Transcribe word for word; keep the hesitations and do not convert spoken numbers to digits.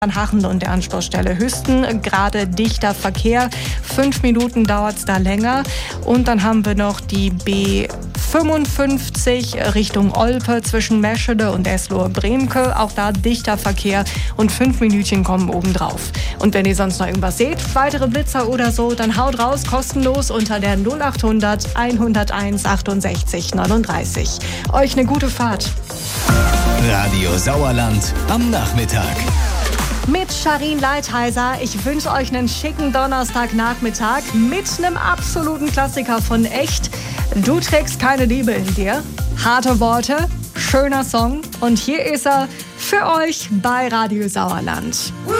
Hachen und der Anschlussstelle Hüsten, gerade dichter Verkehr. Fünf Minuten dauert es da länger. Und dann haben wir noch die B fünfundfünfzig Richtung Olpe zwischen Meschede und Eslohe-Bremke. Auch da dichter Verkehr und fünf Minütchen kommen obendrauf. Und wenn ihr sonst noch irgendwas seht, weitere Blitzer oder so, dann haut raus, kostenlos unter der null acht hundert hunderteins achtundsechzig neununddreißig. Euch eine gute Fahrt. Radio Sauerland am Nachmittag. Mit Sharin Leitheiser. Ich wünsche euch einen schicken Donnerstagnachmittag mit einem absoluten Klassiker von Echt. Du trägst keine Liebe in dir. Harte Worte, schöner Song. Und hier ist er für euch bei Radio Sauerland.